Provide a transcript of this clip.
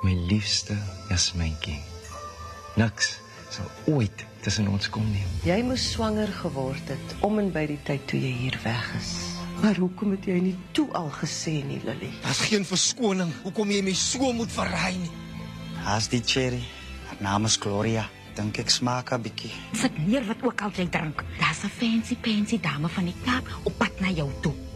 My liefste Jasmijntjie. Niks sal ooit tussen ons kom nie. Jy moes swanger geword het, om en by die tyd toe jy hier weg is. Maar hoekom het jy nie toe al gesê nie, Lily? Daar's geen verskoning. Hoekom jy my so moet verraai nie? Haas die cherry. Haar naam is Gloria. Dink ek smaak 'n bietjie. Sit neer wat ook al jy drink. Daar's 'n fancy dame van die Kaap op pad na jou toe.